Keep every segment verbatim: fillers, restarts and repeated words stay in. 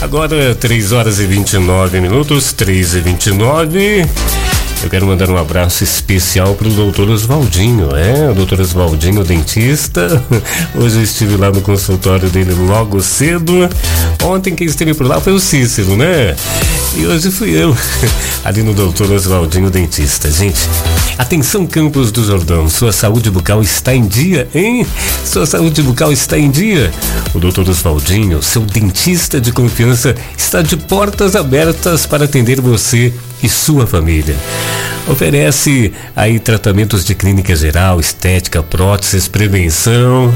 Agora, três horas e vinte e nove minutos, três e vinte e nove. Eu quero mandar um abraço especial pro doutor Oswaldinho, é? O doutor Oswaldinho, dentista. Hoje eu estive lá no consultório dele logo cedo. Ontem quem esteve por lá foi o Cícero, né? E hoje fui eu, ali no doutor Oswaldinho, dentista. Gente, atenção Campos do Jordão, sua saúde bucal está em dia, hein? Sua saúde bucal está em dia? O doutor Oswaldinho, seu dentista de confiança, está de portas abertas para atender você e sua família. Oferece aí tratamentos de clínica geral, estética, próteses, prevenção,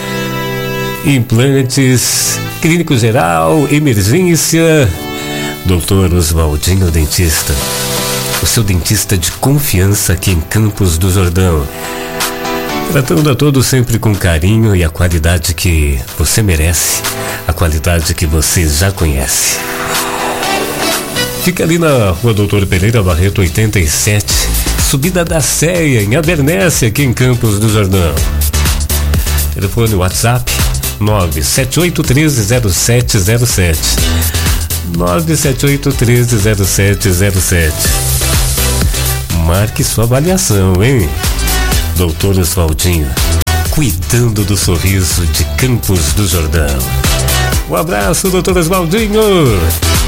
implantes, clínico geral, emergência. doutor Oswaldinho, dentista, o seu dentista de confiança aqui em Campos do Jordão. Tratando a todos sempre com carinho e a qualidade que você merece, a qualidade que você já conhece. Fica ali na Rua Doutor Pereira Barreto oitenta e sete, subida da Ceia, em Abernéssia, aqui em Campos do Jordão. Telefone WhatsApp nove sete oito um três zero sete zero sete. nove sete oito um três zero sete zero sete. Marque sua avaliação, hein? doutor Oswaldinho, cuidando do sorriso de Campos do Jordão. Um abraço, doutor Oswaldinho.